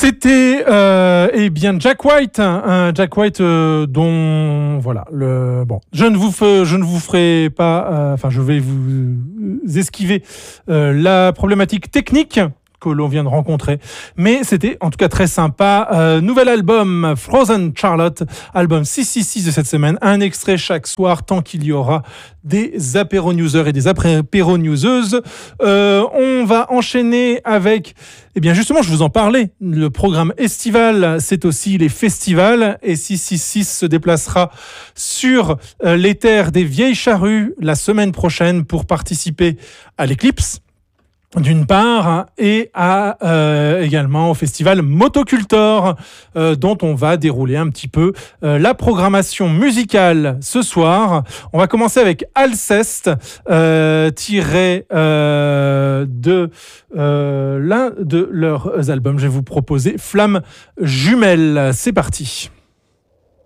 C'était eh bien Jack White, Jack White dont voilà je ne vous ferai pas, je vais vous esquiver la problématique technique que l'on vient de rencontrer, mais c'était en tout cas très sympa. Nouvel album Frozen Charlotte, album 666 de cette semaine, un extrait chaque soir tant qu'il y aura des apéro-newsers et des apéro-newseuses. On va enchaîner avec, eh bien justement, je vous en parlais, le programme estival, c'est aussi les festivals, et 666 se déplacera sur les terres des Vieilles Charrues la semaine prochaine pour participer à l'Eclipse, d'une part, et également au festival Motocultor, dont on va dérouler un petit peu la programmation musicale ce soir. On va commencer avec Alceste, tiré de l'un de leurs albums. Je vais vous proposer Flamme Jumelle. C'est parti.